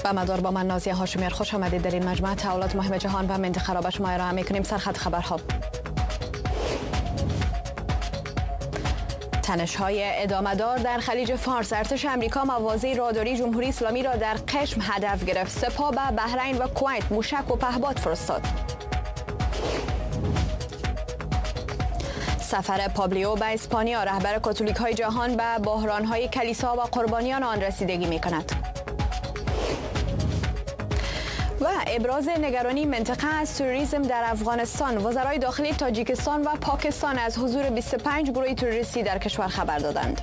با مدار با من نازیه هاشمی خوش آمدید در این مجموعه تحولات مهم جهان و منطقه را به شما ارائه می‌کنیم. سرخط خبرها: تنش‌های ادامه‌دار در خلیج فارس. ارتش آمریکا مواضع راداری جمهوری اسلامی را در قشم هدف گرفت. سپاه به بحرین و کویت موشک و پهپاد فرستاد. سفر پابلیو به اسپانیا. رهبر کاتولیک‌های جهان به بحران‌های کلیسا و قربانیان آن رسیدگی می‌کند. و ابراز نگرانی منطقه از تروریسم در افغانستان. وزرای داخلی تاجیکستان و پاکستان از حضور 25 گروه تروریستی در کشور خبر دادند.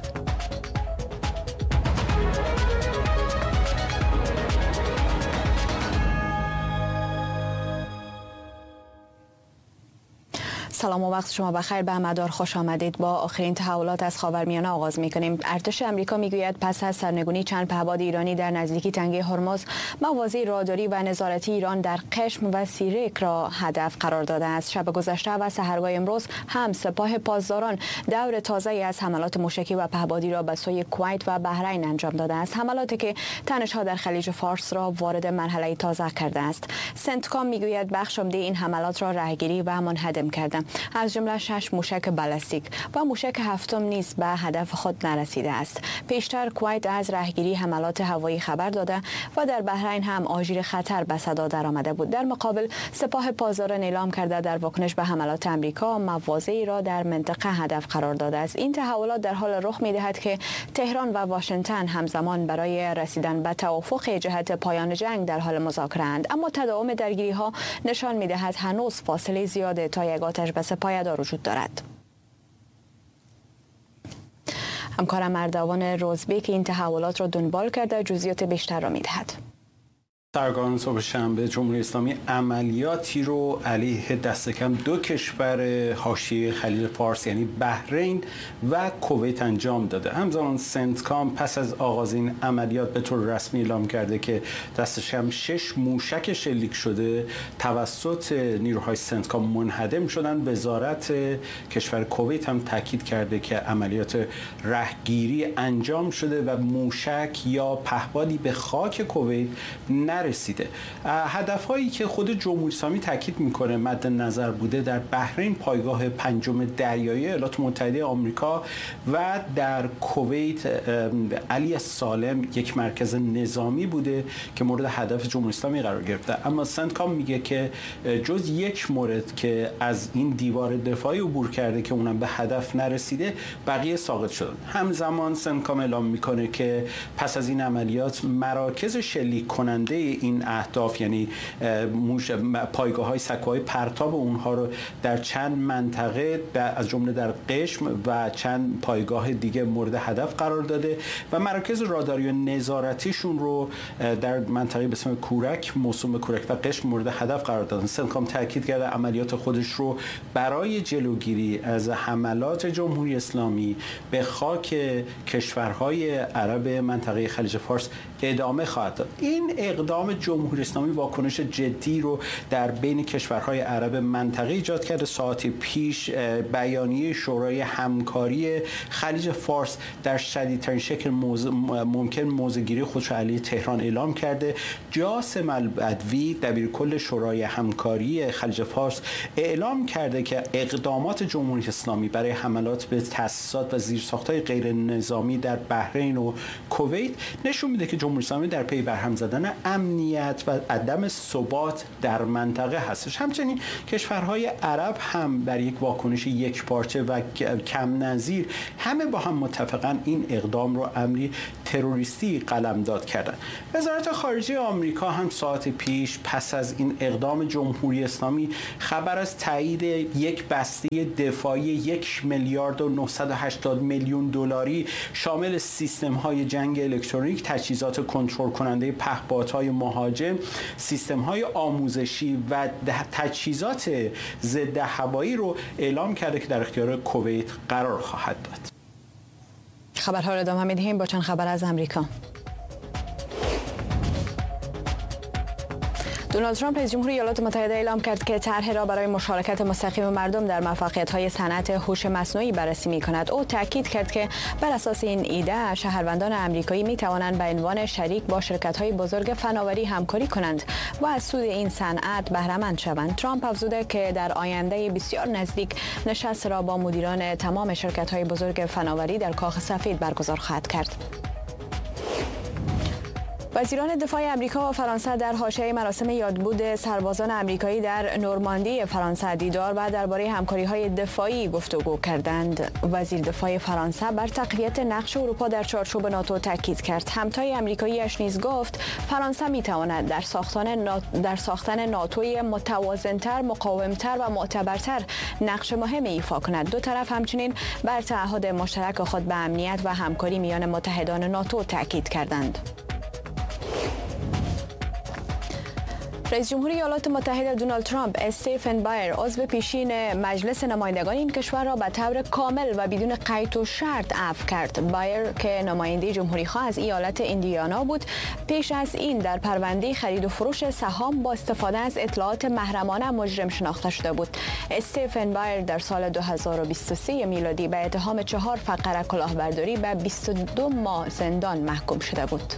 سلام و وقت شما بخیر. به مدار خوش آمدید. با آخرین تحولات از خاورمیانه آغاز می‌کنیم. ارتش آمریکا میگوید پس از سرنگونی چند پهپاد ایرانی در نزدیکی تنگه هرمز، مواضع راداری و نظارتی ایران در قشم و سیرک را هدف قرار داده است. شب گذشته و سحرگاه امروز هم سپاه پاسداران دور تازه‌ای از حملات موشکی و پهپادی را به سوی کویت و بحرین انجام داده است. حملاتی که تنش‌ها در خلیج فارس را وارد مرحله تازه کرده است. سنتکام میگوید بخش عمده این حملات را راهگیری و منهدم کرده، از جمله 6 موشک بالستیک و موشک هفتم نیز به هدف خود نرسیده است. پیشتر کویت از راهگیری حملات هوایی خبر داده و در بحرین هم آژیر خطر به صدا درآمده بود. در مقابل سپاه پاسداران اعلام کرده در واکنش به حملات آمریکا مواضعی را در منطقه هدف قرار داده است. این تحولات در حال رخ می‌دهد که تهران و واشنگتن همزمان برای رسیدن به توافق جهت پایان جنگ در حال مذاکره اند، اما تداوم درگیری‌ها نشان می‌دهد هنوز فاصله زیاد تا یک آتش بس پایدار وجود دارد. همکارم اردوان روزبی که این تحولات را دنبال کرده جزئیات بیشتر را می‌دهد. سرگاهان صبح شنبه جمهوری اسلامی عملیاتی رو علیه دست کم 2 کشور حاشیه خلیج فارس یعنی بحرین و کویت انجام داده. همزمان سنتکام پس از آغاز این عملیات به طور رسمی اعلام کرده که دست کم 6 موشک شلیک شده توسط نیروهای سنتکام منهدم شدن. وزارت کشور کویت هم تاکید کرده که عملیات رهگیری انجام شده و موشک یا پهپادی به خاک کویت نرسیده. هدفهایی که خود جمهوری اسلامی تاکید میکنه مد نظر بوده در بحرین پایگاه پنجم دریایی ایالات متحده آمریکا و در کویت علی سالم یک مرکز نظامی بوده که مورد هدف جمهوری اسلامی قرار گرفته. اما سنتکام میگه که جز یک مورد که از این دیوار دفاعی عبور کرده که اونم به هدف نرسیده، بقیه ساقط شدن. همزمان سنتکام اعلام میکنه که پس از این عملیات مراکز شلیک کننده این اهداف یعنی پایگاه‌های سکوهای پرتاب اونها رو در چند منطقه از جمله در قشم و چند پایگاه دیگه مورد هدف قرار داده و مراکز راداری و نظارتیشون رو در منطقه به اسم کورک، موسوم کورک و قشم مورد هدف قرار دادن. سنتکام تاکید کرده عملیات خودش رو برای جلوگیری از حملات جمهوری اسلامی به خاک کشورهای عرب منطقه خلیج فارس ادامه خواهد داد. این اقدام جمهوری اسلامی واکنش جدی رو در بین کشورهای عرب منطقه ایجاد کرده. ساعتی پیش بیانیه شورای همکاری خلیج فارس در شدیدترین شکل ممکن موضع‌گیری خودش علیه تهران اعلام کرده. جاسم البدوی دبیرکل شورای همکاری خلیج فارس اعلام کرده که اقدامات جمهوری اسلامی برای حملات به تأسیسات و زیرساخت‌های غیر نظامی در بحرین و کویت نشون میده که جمهوری اسلامی در پی برهم زدن امنیت و عدم ثبات در منطقه هستش. همچنین کشورهای عرب هم در یک واکنش یکپارچه و کم نظیر همه با هم متفقاً این اقدام رو امری تروریستی قلمداد کردن. وزارت خارجه آمریکا هم ساعت پیش پس از این اقدام جمهوری اسلامی خبر از تایید یک بسته دفاعی 1 میلیارد و 980 میلیون دلاری شامل سیستم‌های جنگ الکترونیک، تجهیزات کنترل کننده پهپادهای مهاجم، سیستم‌های آموزشی و تجهیزات ضد هوایی رو اعلام کرده که در اختیار کویت قرار خواهد داد. خبرها را ادامه می‌دهیم با چند خبر از امریکا. دونالد ترامپ رئیس جمهور ایالات متحده اعلام کرد که طرح را برای مشارکت مستقیم مردم در موفقیت‌های صنعت هوش مصنوعی بررسی می‌کند. او تاکید کرد که بر اساس این ایده شهروندان آمریکایی می‌توانند به عنوان شریک با شرکت‌های بزرگ فناوری همکاری کنند و از سود این صنعت بهره‌مند شوند. ترامپ افزوده که در آینده بسیار نزدیک نشست را با مدیران تمام شرکت‌های بزرگ فناوری در کاخ سفید برگزار خواهد کرد. وزیران دفاع آمریکا و فرانسه در حاشیه مراسم یادبود سربازان آمریکایی در نورماندی فرانسه دیدار و درباره همکاری‌های دفاعی گفتگو کردند. وزیر دفاع فرانسه بر تقویت نقش اروپا در چارچوب ناتو تاکید کرد. همتای آمریکایی‌اش نیز گفت فرانسه می‌تواند در ساختن ناتوی متوازن‌تر، مقاوم‌تر و معتبرتر نقش مهمی ایفا کند. دو طرف همچنین بر تعهد مشترک خود به امنیت و همکاری میان متحدان ناتو تاکید کردند. رئیس جمهور ایالات متحده دونالد ترامپ استیفن بایر عضو پیشین مجلس نمایندگان این کشور را به طور کامل و بدون قید و شرط عفو کرد. بایر که نماینده جمهوری‌خواه از ایالت ایندیانا بود، پیش از این در پرونده خرید و فروش سهام با استفاده از اطلاعات محرمانه مجرم شناخته شده بود. استیفن بایر در سال 2023 میلادی به اتهام 4 فقره کلاهبرداری به 22 ماه زندان محکوم شده بود.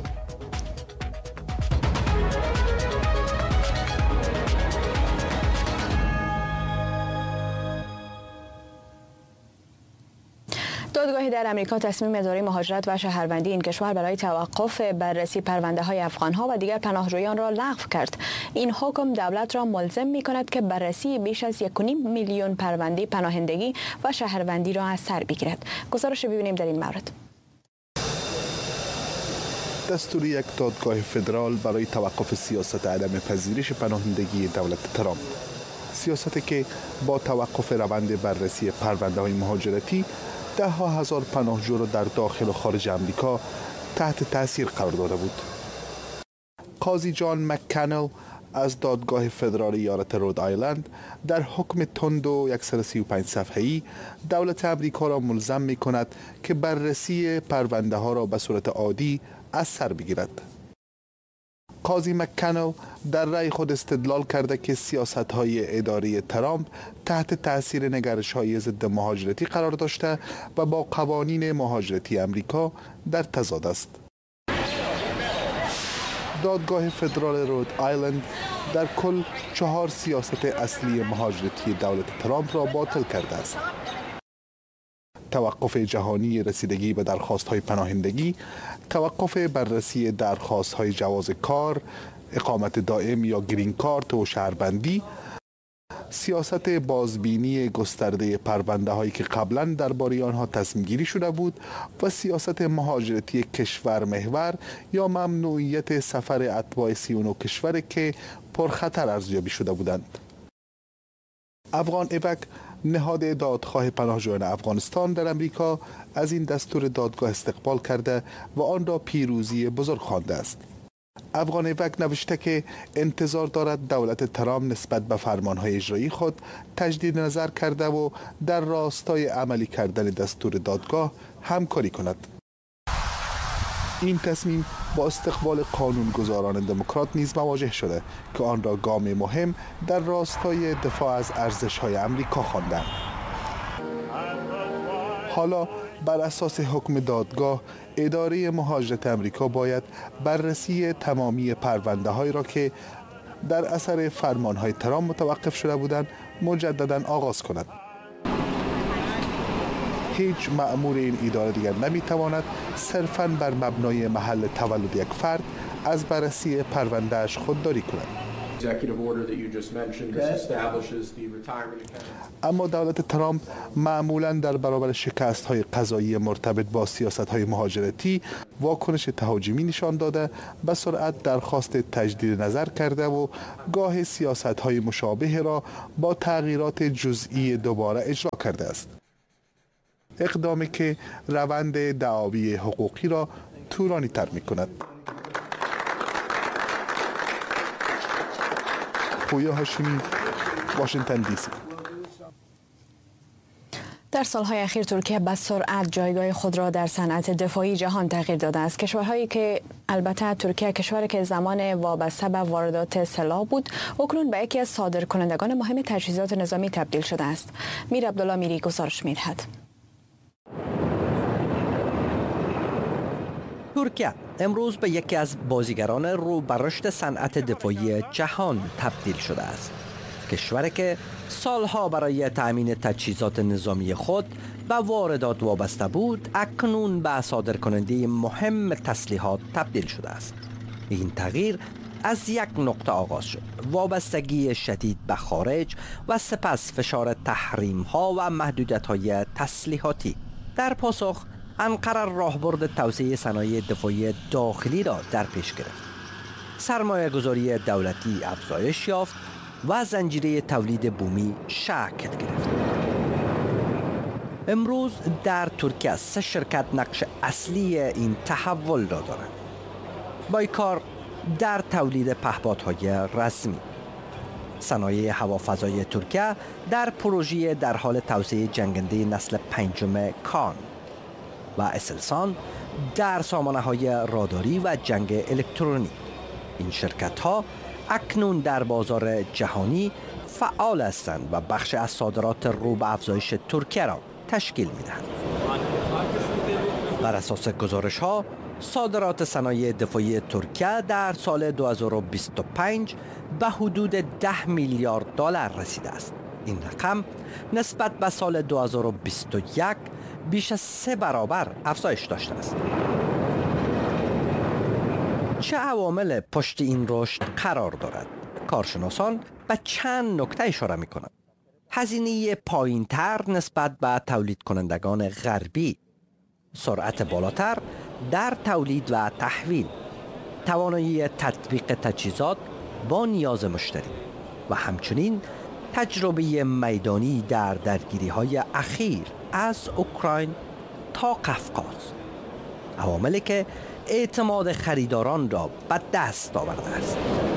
دادگاهی در امریکا تصمیم اداره مهاجرت و شهروندی این کشور برای توقف بررسی پرونده‌های افغان‌ها و دیگر پناهجویان را لغو کرد. این حکم دولت را ملزم می‌کند که بررسی بیش از 1.5 میلیون پرونده پناهندگی و شهروندی را از سر بگیرد. گزارش ببینیم در این مورد. دستور یک دادگاه فدرال برای توقف سیاست عدم پذیرش پناهندگی دولت ترامپ، سیاستی که با توقف روند بررسی پرونده‌های مهاجرتی ده ها هزار پناهجو را در داخل و خارج آمریکا تحت تاثیر قرار داده بود. قاضی جان مک‌کنل از دادگاه فدرال ایالت رود آیلند در حکم تند و 135 صفحه‌ای دولت آمریکا را ملزم می‌کند که بررسی پرونده ها را به صورت عادی از سر بگیرد. قاضی مک‌کنل در رأی خود استدلال کرده که سیاست‌های اداری ترامپ تحت تأثیر نگرش‌های ضد مهاجرتی قرار داشته و با قوانین مهاجرتی آمریکا در تضاد است. دادگاه فدرال رود آیلند در کل 4 سیاست اصلی مهاجرتی دولت ترامپ را باطل کرده است. توقف جهانی رسیدگی به درخواست‌های پناهندگی، توقف بررسی درخواست‌های جواز کار، اقامت دائم یا گرین کارت و شهروندی، سیاست بازبینی گسترده پرونده‌هایی که قبلا درباره آنها تصمیم گیری شده بود و سیاست مهاجرتی کشور محور یا ممنوعیت سفر اتباع 39 کشور که پرخطر ارزیابی شده بودند. افغان ایوک، نهاد دادخواه پناهجویان افغانستان در امریکا، از این دستور دادگاه استقبال کرده و آن را پیروزی بزرگ خوانده است. افغان ایوک نوشته که انتظار دارد دولت ترامپ نسبت به فرمانهای اجرایی خود تجدید نظر کرده و در راستای عملی کردن دستور دادگاه همکاری کند. این تصمیم با استقبال قانونگذاران دموکرات نیز مواجه شده که آن را گام مهم در راستای دفاع از ارزش‌های آمریکا خواندند. حالا بر اساس حکم دادگاه، اداره مهاجرت آمریکا باید بررسی تمامی پرونده‌هایی را که در اثر فرمان‌های ترامپ متوقف شده بودند مجدداً آغاز کند. هیچ مأمور این اداره دیگر نمیتواند صرفاً بر مبنای محل تولد یک فرد از بررسی پروندهش خودداری کند. اما دولت ترامپ معمولاً در برابر شکست‌های قضایی مرتبط با سیاست‌های مهاجرتی واکنش تهاجمی نشان داده، به سرعت درخواست تجدید نظر کرده و گاه سیاست‌های مشابه را با تغییرات جزئی دوباره اجرا کرده است. اقدامی که روند دعاوی حقوقی را طولانی تر می کند. پویا هاشمی، واشنگتن دی سی. در در سالهای اخیر ترکیه به سرعت جایگاه خود را در صنعت دفاعی جهان تغییر داده است. کشورهایی که البته ترکیه کشوری که زمان وابسته به واردات سلاح بود، اکنون به یکی از صادرکنندگان مهم تجهیزات نظامی تبدیل شده است. میر عبدالله میری گزارش می‌دهد. ترکیه امروز به یکی از بازیگران رو به رشد صنعت دفاعی جهان تبدیل شده است. کشوری که سالها برای تأمین تجهیزات نظامی خود به واردات وابسته بود، اکنون به صادرکننده مهم تسلیحات تبدیل شده است. این تغییر از یک نقطه آغاز شد: وابستگی شدید به خارج و سپس فشار تحریم ها و محدودیت های تسلیحاتی. در پاسخ انقره راهبرد توسعه صنایع دفاعی داخلی را در پیش گرفت. سرمایه گذاری دولتی افزایش یافت و زنجیره تولید بومی شکل گرفت. امروز در ترکیه 3 شرکت نقش اصلی این تحول را دارند. بایکار در تولید پهپادهای رسمی، صنایع هوافضای ترکیه در پروژه در حال توسعه جنگنده نسل 5 کان و اسلسان در سامانه‌های راداری و جنگ الکترونیک. این شرکت‌ها اکنون در بازار جهانی فعال هستند و بخش از صادرات رو به افزایش ترکیه را تشکیل می‌دهند. بر اساس گزارش‌ها، صادرات صنایع دفاعی ترکیه در سال 2025 به حدود 10 میلیارد دلار رسیده است. این رقم نسبت به سال 2021 بیش از 3 برابر افزایش داشته است. چه عوامل پشت این رشد قرار دارد؟ کارشناسان به چند نکته اشاره می کنند. هزینه پایین‌تر نسبت به تولید کنندگان غربی، سرعت بالاتر در تولید و تحویل، توانایی تطبیق تجهیزات با نیاز مشتری و همچنین تجربه میدانی در درگیری‌های اخیر از اوکراین تا قفقاز. عواملی که اعتماد خریداران را به دست آورده است.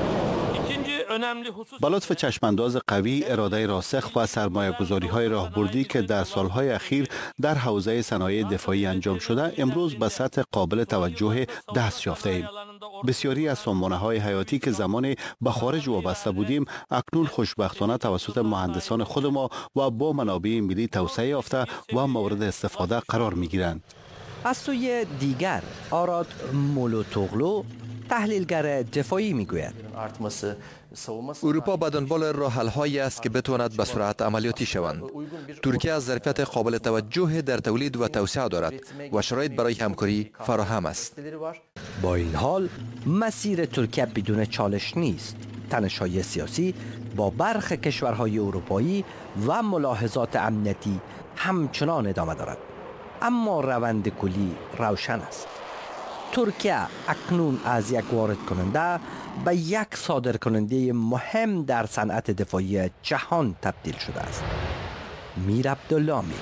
با لطف چشمانداز قوی، اراده راسخ و سرمایه‌گذاری‌های راهبردی که در سالهای اخیر در حوزه صنایع دفاعی انجام شده، امروز به سطح قابل توجه دست یافته‌ایم. بسیاری از سامانه‌های حیاتی که زمانی به خارج وابسته بودیم، اکنون خوشبختانه توسط مهندسان خود ما و با منابع ملی توسعه یافته و مورد استفاده قرار می‌گیرند. از سوی دیگر، آراد مولوتوغلو، تحلیلگر دفاعی میگوید اروپا به دنبال راه‌حل‌هایی است که بتواند به سرعت عملیاتی شوند. ترکیه از ظرفیت قابل توجه در تولید و توسعه دارد و شرایط برای همکاری فراهم است. با این حال مسیر ترکیه بدون چالش نیست. تنش‌های سیاسی با برخی کشورهای اروپایی و ملاحظات امنیتی همچنان ادامه دارد، اما روند کلی روشن است. ترکیه اکنون از یک وارد کننده به یک صادر کننده مهم در صنعت دفاعی جهان تبدیل شده است. میر عبدالله میر.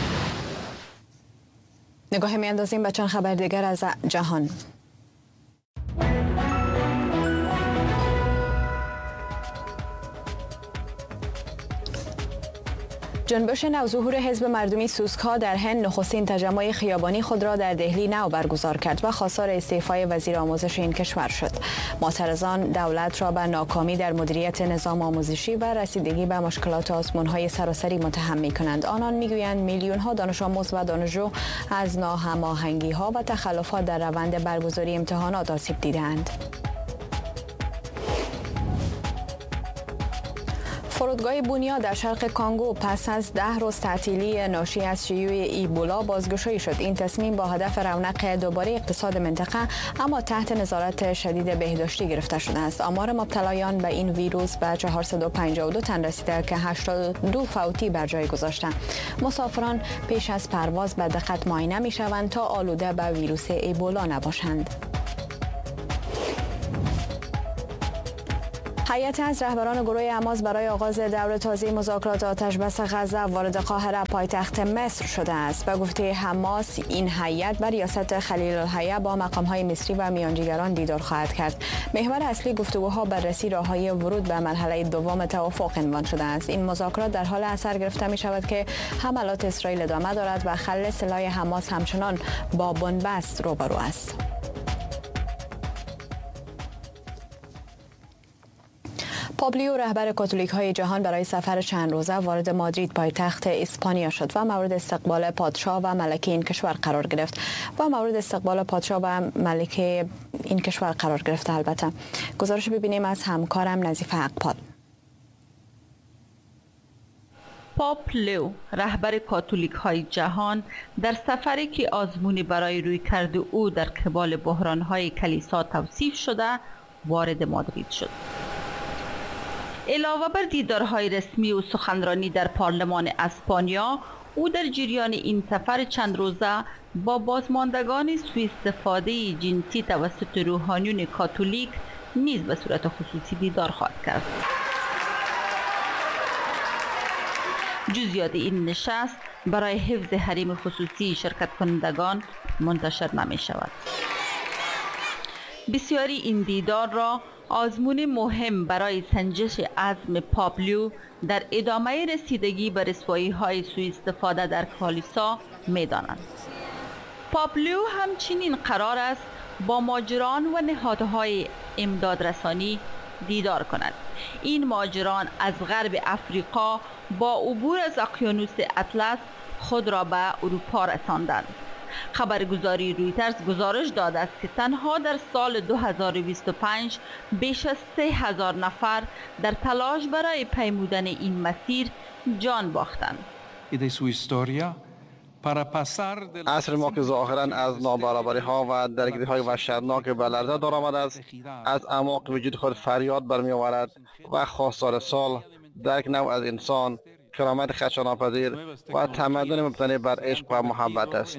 نگاه میاندازیم به چند خبر دیگر از جهان. جنبش نوظهور حزب مردمی سوسکا در هند نخستین تجمع خیابانی خود را در دهلی نو برگزار کرد و خواستار استعفای وزیر آموزش این کشور شد. معترضان دولت را به ناکامی در مدیریت نظام آموزشی و رسیدگی به مشکلات آزمون‌های سراسری متهم می‌کنند. آنان می‌گویند میلیون‌ها دانش آموز و دانشجو از ناهماهنگی‌ها و تخلفات در روند برگزاری امتحانات آسیب دیده‌اند. فرودگاه بونیا در شرق کانگو پس از 10 روز تعطیلی ناشی از شیوع ایبولا بازگشایی شد. این تصمیم با هدف رونق دوباره اقتصاد منطقه اما تحت نظارت شدید بهداشتی گرفته شده است. آمار مبتلایان به این ویروس به 452 تن رسیده که 82 فوتی بر جای گذاشتند. مسافران پیش از پرواز به دقت معاینه می‌شوند تا آلوده به ویروس ایبولا نباشند. هیئت از رهبران گروه حماس برای آغاز دور تازه مذاکرات آتشبس غزه وارد قاهره پایتخت مصر شده است. به گفته حماس این هیئت بر ریاست خلیل الحیه با مقام‌های مصری و میانجیگران دیدار خواهد کرد. محور اصلی گفتگوها بررسی راه‌های ورود به مرحله دوم توافق عنوان شده است. این مذاکرات در حال اثر گرفته می شود که حملات اسرائیل ادامه دارد و خل سلاح حماس همچنان با بنبست روبرو است. پابلیو رهبر کاتولیک های جهان برای سفر چند روزه وارد مادرید پایتخت اسپانیا شد و مورد استقبال پادشاه و ملکه این کشور قرار گرفت البته. گزارش ببینیم از همکارم نظیفه اقبال. پاپ لیو رهبر کاتولیک های جهان در سفری که آزمونی برای رویکرد او در قبال بحران های کلیسا توصیف شده وارد مادرید شد. علاوه بر دیدارهای رسمی و سخنرانی در پارلمان اسپانیا، او در جریان این سفر چند روزه با بازماندگان سوء استفاده جنسی توسط روحانیون کاتولیک نیز به صورت خصوصی دیدار خواهد کرد. جزئیات این نشست برای حفظ حریم خصوصی شرکت کنندگان منتشر نمی شود. بسیاری این دیدار را آزمون مهم برای سنجش عزم پابلیو در ادامه رسیدگی به رسوایی‌های سوء استفاده در کلیسا می‌دانند. پابلیو همچنین قرار است با ماجران و نهادهای امدادرسانی دیدار کند. این ماجران از غرب افریقا با عبور از اقیانوس اطلس خود را به اروپا رساندند. خبرگزاری رویترز گزارش داده است که تنها در سال 2025 بیش از 3000 نفر در تلاش برای پیمودن این مسیر جان باختند. عصر ما که ظاهراً از نابرابری ها و درگیری های وحشتناک به لرزه درآمده است، از اعماق وجود خود فریاد برمی آورد و خواستار سال در یک نوع از انسان، کرامت خدشه‌ناپذیر و تمدن مبتنی بر عشق و محبت است.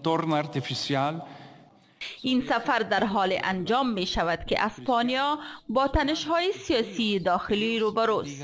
این سفر در حال انجام می شود که اسپانیا با تنش‌های سیاسی داخلی روبروست.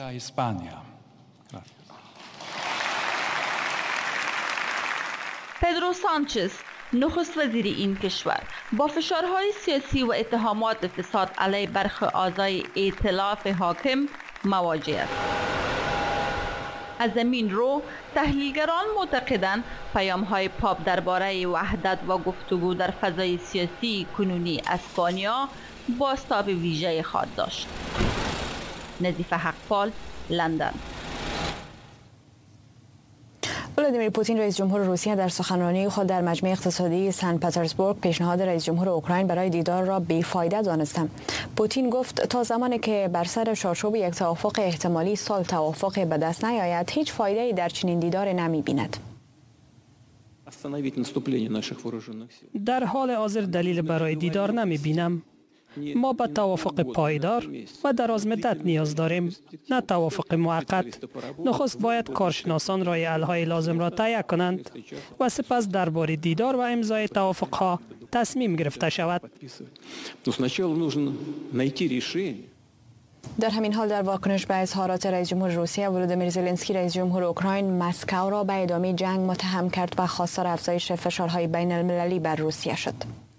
پدرو سانچز نخست وزیر این کشور با فشارهای سیاسی و اتهامات فساد علیه برخی اعضای ائتلاف حاکم مواجه است. از همین رو تحلیلگران معتقدند پیام‌های پاپ درباره وحدت و گفتگو در فضای سیاسی کنونی اسپانیا بازتاب ویژه خواهد داشت. نظیفه حقپال، لندن. ولادیمیر پوتین رئیس جمهور روسیه در سخنرانی خود در مجمع اقتصادی سن پترزبورگ پیشنهاد رئیس جمهور اوکراین برای دیدار را بیفایده دانست. پوتین گفت تا زمانی که بر سر چارچوب یک توافق احتمالی سال توافق به دست نیاید هیچ فایده‌ای در چنین دیدار نمی‌بیند. در حال حاضر دلیل برای دیدار نمی‌بینم. ما به توافق پایدار و دراز مدت نیاز داریم، نه توافق موقت. نخست باید کارشناسان راه حل‌های لازم را تهیه کنند و سپس درباره دیدار و امضای توافق‌ها تصمیم گرفته شود. در همین حال در واکنش به اظهارات رئیس جمهور روسیه ولودیمیر زلنسکی رئیس جمهور اوکراین مسکو را به ادامه جنگ متهم کرد و خواستار افزایش فشارهای بین المللی بر روسیه شد.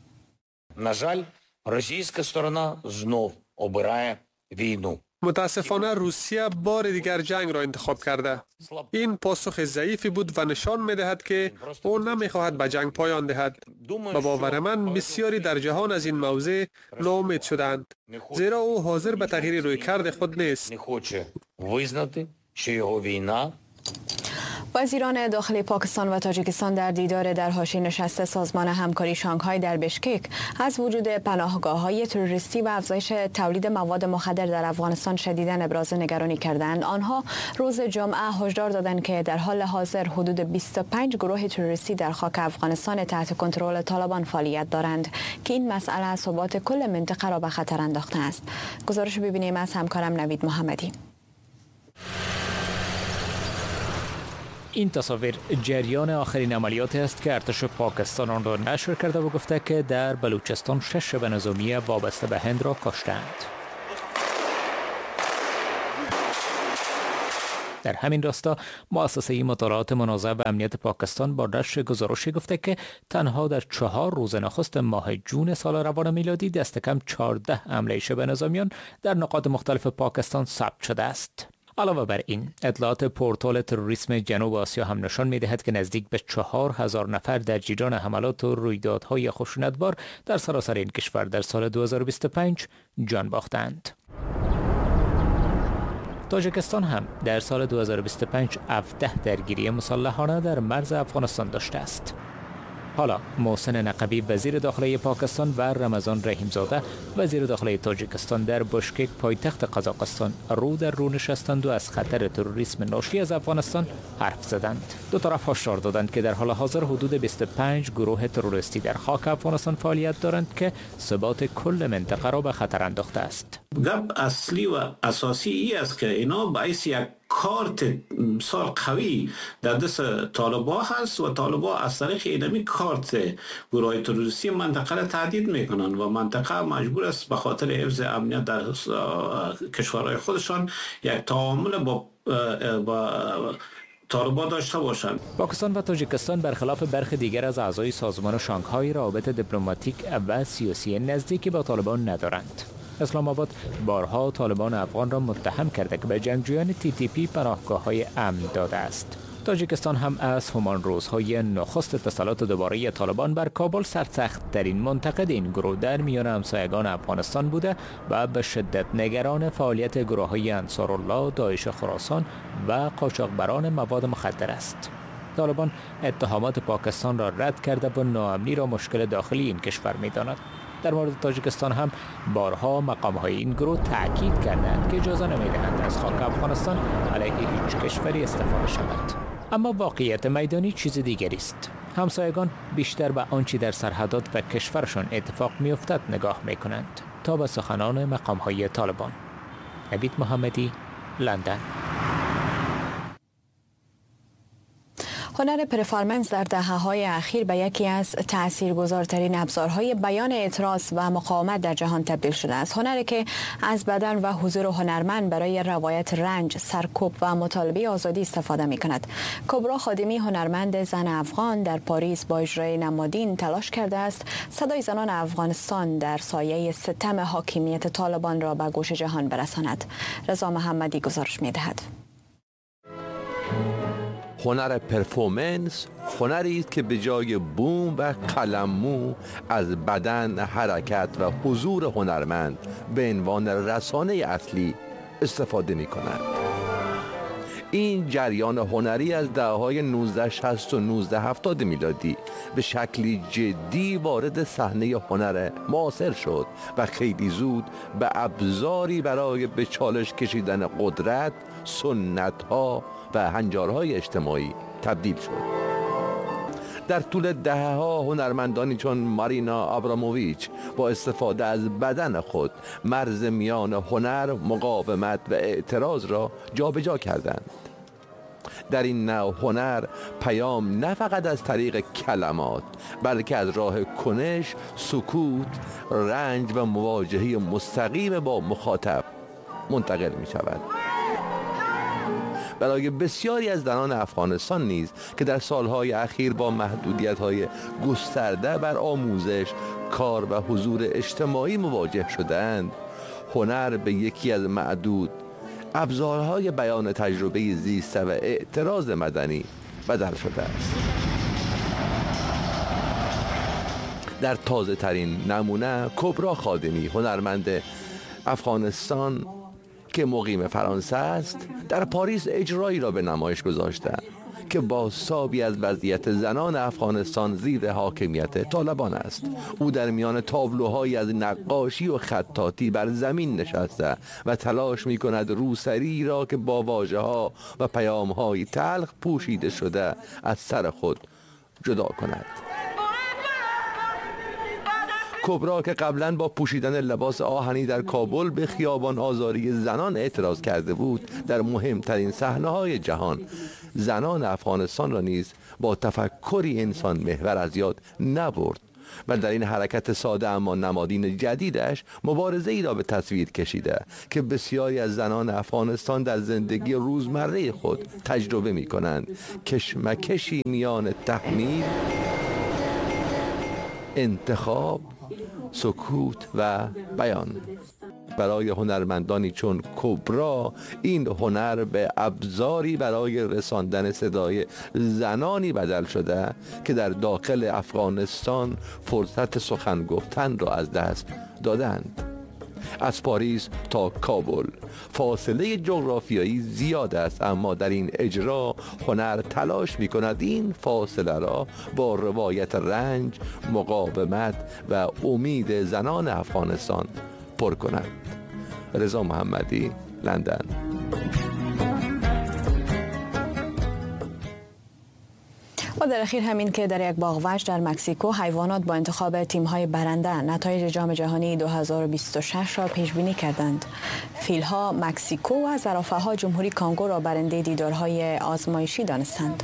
Російська сторона знов обирає війну. متاسفانه روسیه بار دیگر جنگ را انتخاب کرده. این پاسخ ضعیفی بود و نشان می‌دهد که او نمی‌خواهد به جنگ پایان دهد. به باور من بسیاری در جهان از این موضوع ناامید شدند، زیرا او حاضر به تغییر رویکرد خود نیست. نمی‌خواد وизнати, що його війна. وزیران داخلی پاکستان و تاجیکستان در دیدار در حاشیه نشست سازمان همکاری شانگهای در بشکک از وجود پناهگاه‌های تروریستی و افزایش تولید مواد مخدر در افغانستان شدیداً ابراز نگرانی کردند. آنها روز جمعه هشدار دادند که در حال حاضر حدود 25 گروه تروریستی در خاک افغانستان تحت کنترل طالبان فعالیت دارند که این مسئله ثبات کل منطقه را به خطر انداخته است. گزارش ببینیم از همکارم نوید محمدی. این تصاویر جریان آخرین عملیاتی است که ارتش پاکستان آن را نشر کرده و گفته که در بلوچستان 6 شب نظامی وابسته به هند را کشتند. در همین راستا مؤسسه مطالعات منازعه و امنیت پاکستان با نشر گزارشی گفته که تنها در 4 روز نخست ماه جون سال روان میلادی دست کم 14 حمله شبه نظامیان در نقاط مختلف پاکستان ثبت شده است. علاوه بر این، اطلاعات پورتال تروریسم جنوب آسیا هم نشان می‌دهد که نزدیک به 4000 نفر در جریان حملات و رویدادهای خشونتبار در سراسر این کشور در سال 2025 جان باختند. تاجیکستان هم در سال 2025 17 درگیری مسلحانه در مرز افغانستان داشته است. حالا محسن نقوی وزیر داخلی پاکستان و رمضان رحیمزاده وزیر داخلی تاجیکستان در بشکک پایتخت قزاقستان رو در رو نشستند و از خطر تروریسم ناشی از افغانستان حرف زدند. دو طرف هشدار دادند که در حال حاضر حدود 25 گروه تروریستی در خاک افغانستان فعالیت دارند که ثبات کل منطقه را به خطر انداخته است. گپ اصلی و اساسی ای است که اینا باعث یک کارت بسیار قوی در دست طالبا هست و طالبا از طریق اینمی کارت گروه تروریستی منطقه را تهدید میکنن و منطقه مجبور است به خاطر حفظ امنیت در کشورهای خودشان یک تعامل با طالبان داشته باشند. پاکستان و تاجیکستان برخلاف برخی دیگر از اعضای سازمان شانگهای روابط دیپلماتیک و سیاسی نزدیکی با طالبان ندارند. اسلام آباد بارها طالبان افغان را متهم کرده که به جنگجویان TTP پناهگاه‌های امن داده است. تاجیکستان هم از همان روزهای نخست اتصالات دوباره طالبان بر کابل سرسخت‌ترین منتقد این گروه در میان همسایگان افغانستان بوده و به شدت نگران فعالیت گروه‌های انصارالله، داعش خراسان و قاچاقبران مواد مخدر است. طالبان اتهامات پاکستان را رد کرده و ناامنی را مشکل داخلی این کشور می‌داند. در مورد تاجیکستان هم بارها مقام‌های این گروه تأکید کردند که اجازه نمی‌دهند از خاک افغانستان علیه هیچ کشوری استفاده شود. اما واقعیت میدانی چیز دیگری است. همسایگان بیشتر به آنچه در سرحدات و کشورشان اتفاق می‌افتد نگاه می‌کنند تا به سخنان مقام‌های طالبان. عبید محمدی، لندن. هنر پرفارمنس در دهه‌های اخیر به یکی از تاثیرگذارترین ابزارهای بیان اعتراض و مقاومت در جهان تبدیل شده است. هنری که از بدن و حضور هنرمند برای روایت رنج، سرکوب و مطالبه آزادی استفاده می‌کند. کبرا خادمی، هنرمند زن افغان، در پاریس با اجرای نمادین تلاش کرده است صدای زنان افغانستان در سایه ستم حاکمیت طالبان را به گوش جهان برساند. رضا محمدی گزارش می‌دهد. هنر پرفورمنس هنری است که به جای بوم و قلممو از بدن، حرکت و حضور هنرمند به عنوان رسانه اصلی استفاده می کند. این جریان هنری از دهه‌های 1960 و 1970 میلادی به شکلی جدی وارد صحنه هنر معاصر شد و خیلی زود به ابزاری برای به چالش کشیدن قدرت، سنت‌ها و هنجارهای اجتماعی تبدیل شد. در طول دهه‌ها هنرمندانی چون مارینا آبراموویچ با استفاده از بدن خود مرز میان هنر، مقاومت و اعتراض را جابجا کردند. در این نوع هنر پیام نه فقط از طریق کلمات بلکه از راه کنش، سکوت، رنج و مواجهه مستقیم با مخاطب منتقل می شود. برای بسیاری از زنان افغانستان نیز که در سالهای اخیر با محدودیت‌های گسترده بر آموزش، کار و حضور اجتماعی مواجه شدند، هنر به یکی از معدود ابزارهای بیان تجربه زیسته و اعتراض مدنی بدل شده است. در تازه ترین نمونه کبرا خادمی، هنرمند افغانستان که مقیم فرانسه است، در پاریس اجرایی را به نمایش گذاشته که بازتابی از وضعیت زنان افغانستان زیر حاکمیت طالبان است. او در میان تابلوهایی از نقاشی و خطاطی بر زمین نشسته و تلاش می کند روسری را که با واژه‌ها و پیام‌های تلخ پوشیده شده از سر خود جدا کند. کبرا که قبلا با پوشیدن لباس آهنی در کابل به خیابان آزاری زنان اعتراض کرده بود، در مهمترین صحنه‌های جهان زنان افغانستان را نیز با تفکری انسان محور از یاد نبرد و در این حرکت ساده اما نمادین جدیدش مبارزه ای را به تصویر کشیده که بسیاری از زنان افغانستان در زندگی روزمره خود تجربه می کنند. کشمکشی میان تحمیل، انتخاب، سکوت و بیان. برای هنرمندانی چون کبرا این هنر به ابزاری برای رساندن صدای زنانی بدل شده که در داخل افغانستان فرصت سخن گفتن را از دست دادند. از پاریس تا کابل فاصله جغرافیایی زیاد است، اما در این اجرا هنر تلاش می کند این فاصله را با روایت رنج، مقاومت و امید زنان افغانستان پر کند. رضا محمدی، لندن. و در اخیر همین که در یک باغوش در مکزیکو حیوانات با انتخاب تیم‌های برنده نتایج جام جهانی 2026 را پیش بینی کردند. فیل‌ها مکزیکو و زرافه‌ها جمهوری کانگو را برنده دیدارهای آزمایشی دانستند.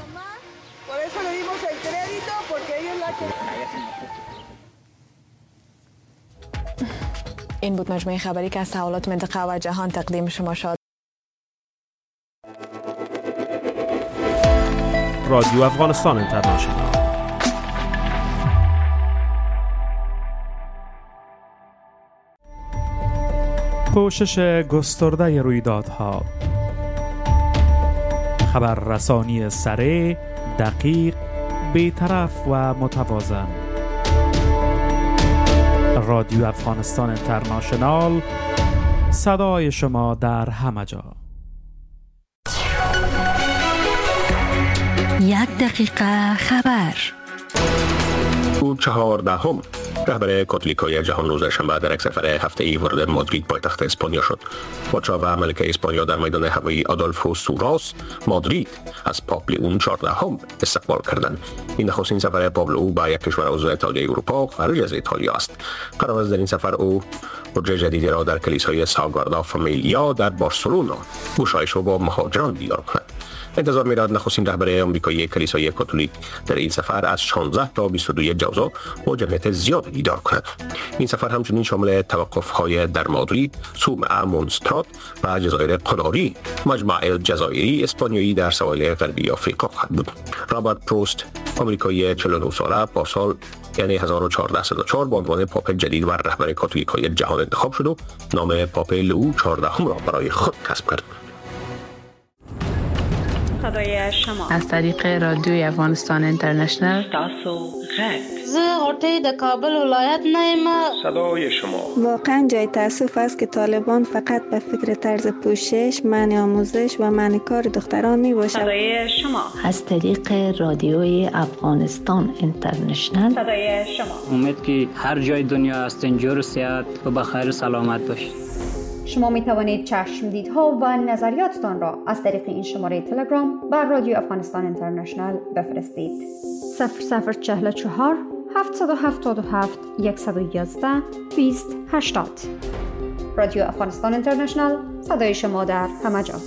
این بود مجموعه خبری که از تحولات منطقه و جهان تقدیم شما شد. رادیو افغانستان اینترنشنال. پوشش گسترده رویدادها، خبررسانی سریع، دقیق، بی‌طرف و متوازن. رادیو افغانستان اینترنشنال، صدای شما در همه جا. 1 دقیقه خبر. او 14ام رهبر کاتولیکای جهان روز شنبه در یک سفر هفته‌ای وارد مادرید پایتخت اسپانیا شد. پادشاه و ملکه اسپانیا در میدان هوایی آدولفو سوراس مادرید از پاپ لیون 14 استقبال کردند. این نخستین سفر پاپ لیون به یک کشور عضو اتحادیه اروپا خارج از ایتالیا است. قرار است در این سفر او برج جدیدی را در کلیسای ساگردا فامیلیا در بارسلونا گشایش و با مهاجران دیدار کند. انتظار می‌رود نخستین رهبر آمریکایی کلیسای کاتولیک در این سفر از 16 تا 22 جوزا با جمعیت زیاد دیدار کند. این سفر همچنین شامل توقف‌های در مادرید، صومعه، مونسترات و جزایر قناری، مجمع الجزایری اسپانیایی در سواحل غربی آفریقا خواهد بود. رابرت پروست، آمریکایی 49 ساله، پارسال یعنی 1404 به عنوان پاپ جدید و رهبر کاتولیکای جهان انتخاب شد و نام پاپ لئو 14 را برای خود کسب کرد. صدای شما از طریق رادیوی افغانستان اینترنشنال. تاسو غرب زه غوټۍ د کابل ولایت نه یم. صدای شما واقعا جای تأسف است که طالبان فقط به فکر طرز پوشش، منع آموزش و منع کار دختران می باشد. صدای شما از طریق رادیوی افغانستان اینترنشنال. صدای شما امید که هر جای دنیا هستین جور و صحت و بخیر و سلامت باشید. شما می توانید چشمدیدها و نظریاتتان را از طریق این شماره تلگرام بر رادیو افغانستان اینترنشنال بفرستید. 0044 777 111 2080. رادیو افغانستان اینترنشنال، صدای شما در همه جا.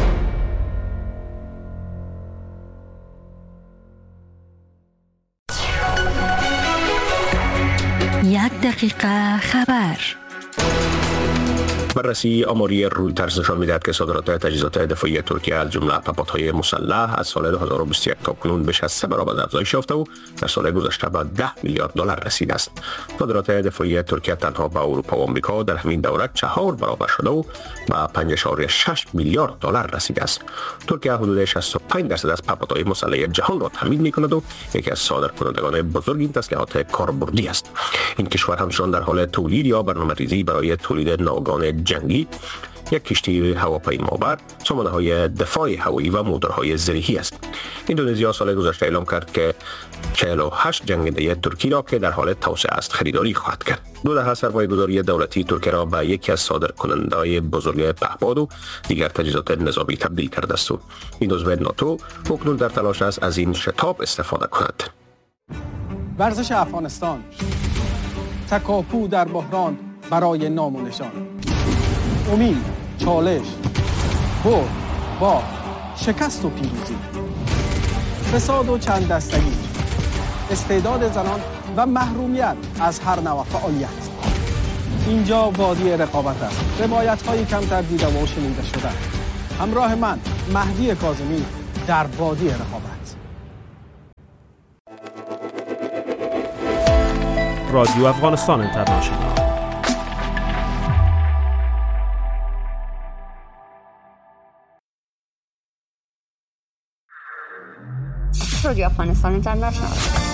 یک دقیقه خبر. بررسی آماری رویترز نشان می‌دهد که صادرات تجهیزات دفاعی ترکیه از جمله پهپادهای مسلح از سال 2021 تا کنون بیش از 3 برابر افزایش یافته و در سال گذشته به 10 میلیارد دلار رسیده است. صادرات دفاعی ترکیه تنها به اروپا و آمریکا در همین دوره 4 برابر شده و به 5.6 میلیارد دلار رسیده است. ترکیه حدود 65% از پهپادهای مسلح جهان را تامین می‌کند و یکی از صادرکنندگان بزرگ این تسلیحات کاربردی است. این کشور همچنان در حال تولید یا برنامه‌ریزی برای تولید ناوگان جنگی، یک کشتی هواپیمابر، سامانه‌های دفاع هوایی و موتورهای زرهی است. اندونزیا سال گذشته اعلام کرد که 48 جنگنده ترکی را که در حال توسعه است خریداری خواهد کرد. 2 دهه سرمایه‌گذاری دولتی ترکیه را به یکی از صادرکننده‌های بزرگ پهپاد و دیگر تجهیزات نظامی تبدیل کرده است. این عضو ناتو اکنون در تلاش است از این شتاب استفاده کند. ورزش افغانستان، تکاپو در بحران برای نام و نشان، امید، چالش، برد، باخت، شکست و پیروزی، فساد و چند دستگی، استعداد زنان و محرومیت از هر نوع فعالیت. اینجا وادی رقابت است. روایت‌های کمتر دیده و شنیده شده. همراه من مهدی کاظمی در وادی رقابت. رادیو افغانستان اینترنشنال. رادیو افغانستان اینترنشنال